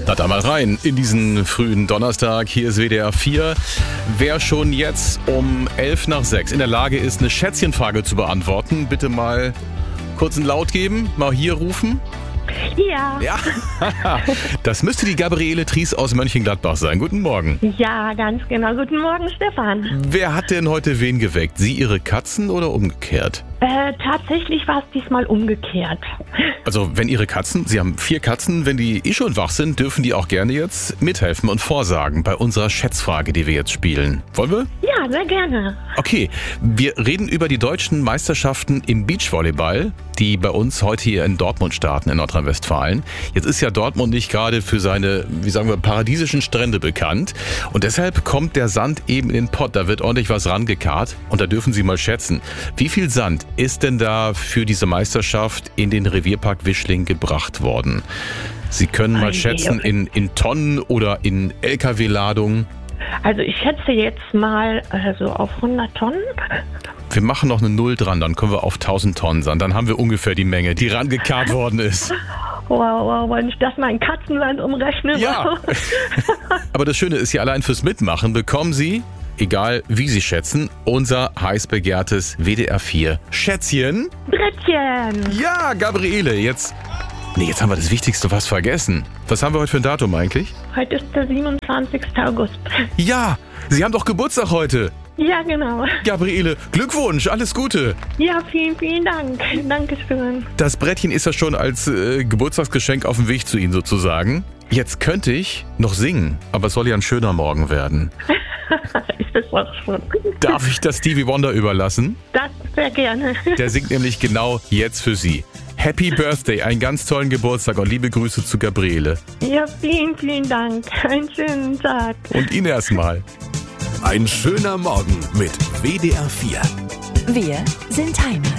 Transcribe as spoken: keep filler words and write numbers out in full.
Na da mal rein in diesen frühen Donnerstag. Hier ist W D R vier. Wer schon jetzt um elf nach sechs in der Lage ist, eine Schätzchenfrage zu beantworten, bitte mal kurz einen Laut geben, mal hier rufen. Ja. Ja, das müsste die Gabriele Tries aus Mönchengladbach sein. Guten Morgen. Ja, ganz genau. Guten Morgen, Stefan. Wer hat denn heute wen geweckt? Sie, Ihre Katzen oder umgekehrt? Äh, tatsächlich war es diesmal umgekehrt. Also wenn Ihre Katzen, Sie haben vier Katzen, wenn die eh schon wach sind, dürfen die auch gerne jetzt mithelfen und vorsagen bei unserer Schätzfrage, die wir jetzt spielen. Wollen wir? Ja, sehr gerne. Okay, wir reden über die deutschen Meisterschaften im Beachvolleyball, die bei uns heute hier in Dortmund starten, in Nordrhein-Westfalen. Jetzt ist ja Dortmund nicht gerade für seine, wie sagen wir, paradiesischen Strände bekannt. Und deshalb kommt der Sand eben in den Pott. Da wird ordentlich was rangekarrt. Und da dürfen Sie mal schätzen, wie viel Sand ist denn da für diese Meisterschaft in den Revierpark Wischling gebracht worden? Sie können mal schätzen in, in Tonnen oder in L K W-Ladungen. Also ich schätze jetzt mal also auf hundert Tonnen. Wir machen noch eine Null dran, dann kommen wir auf tausend Tonnen sein. Dann haben wir ungefähr die Menge, die rangekarrt worden ist. Wow, wow, wenn ich das mal in Katzenland umrechne. Ja, aber das Schöne ist ja, allein fürs Mitmachen bekommen Sie, egal wie Sie schätzen, unser heiß begehrtes W D R vier Schätzchen. Brettchen. Ja, Gabriele, jetzt... Nee, jetzt haben wir das Wichtigste fast vergessen. Was haben wir heute für ein Datum eigentlich? Heute ist der siebenundzwanzigster August. Ja, Sie haben doch Geburtstag heute. Ja, genau. Gabriele, Glückwunsch, alles Gute. Ja, vielen, vielen Dank. Dankeschön. Das Brettchen ist ja schon als äh, Geburtstagsgeschenk auf dem Weg zu Ihnen sozusagen. Jetzt könnte ich noch singen, aber es soll ja ein schöner Morgen werden. Ist das auch schon. Darf ich das Stevie Wonder überlassen? Das sehr gerne. Der singt nämlich genau jetzt für Sie. Happy Birthday, einen ganz tollen Geburtstag und liebe Grüße zu Gabriele. Ja, vielen, vielen Dank. Einen schönen Tag. Und Ihnen erstmal. Ein schöner Morgen mit W D R vier. Wir sind Heimat.